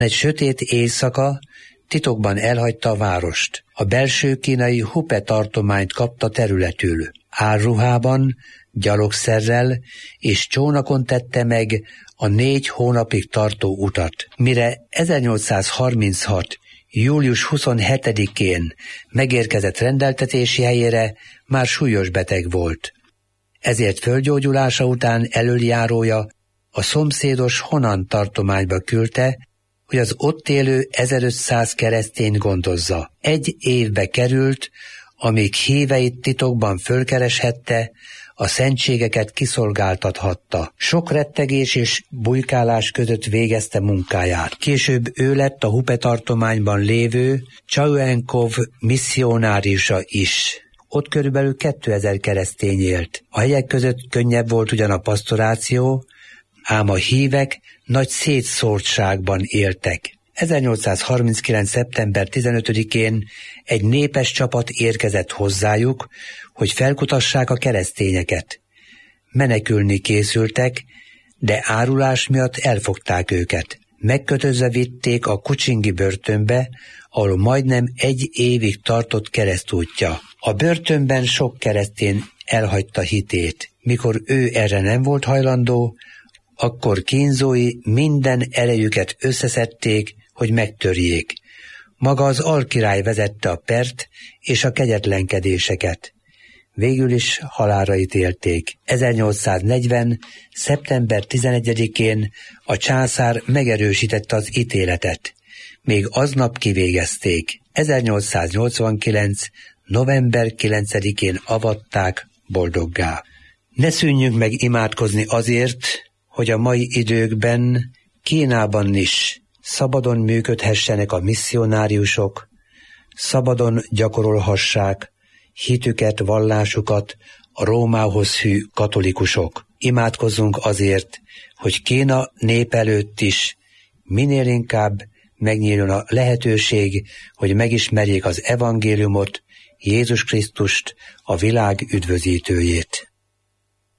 Egy sötét éjszaka titokban elhagyta a várost. A belső kínai Hupe tartományt kapta területül. Álruhában, gyalogszerrel és csónakon tette meg a 4 hónapig tartó utat. Mire 1836. július 27-én megérkezett rendeltetési helyére, már súlyos beteg volt. Ezért földgyógyulása után elöljárója a szomszédos Honan tartományba küldte, hogy az ott élő 1500 keresztényt gondozza. 1 évbe került, amíg híveit titokban fölkereshette, a szentségeket kiszolgáltathatta. Sok rettegés és bujkálás között végezte munkáját. Később ő lett a Hupe tartományban lévő Csauenkov misszionáriusa is. Ott körülbelül 2000 keresztény élt. A hegyek között könnyebb volt ugyan a pasztoráció, ám a hívek nagy szétszórtságban éltek. 1839. szeptember 15-én egy népes csapat érkezett hozzájuk, hogy felkutassák a keresztényeket. Menekülni készültek, de árulás miatt elfogták őket. Megkötözve vitték a Kucsingi börtönbe, ahol majdnem 1 évig tartott keresztútja. A börtönben sok keresztény elhagyta hitét. Mikor ő erre nem volt hajlandó, akkor kínzói minden erejüket összeszedték, hogy megtörjék. Maga az alkirály vezette a pert és a kegyetlenkedéseket. Végül is halálra ítélték. 1840. szeptember 11-én a császár megerősítette az ítéletet. Még aznap kivégezték. 1889. november 9-én avatták boldoggá. Ne szűnjünk meg imádkozni azért, hogy a mai időkben Kínában is szabadon működhessenek a misszionáriusok, szabadon gyakorolhassák hitüket, vallásukat a Rómához hű katolikusok. Imádkozzunk azért, hogy Kína nép előtt is minél inkább megnyíljon a lehetőség, hogy megismerjék az evangéliumot, Jézus Krisztust, a világ üdvözítőjét.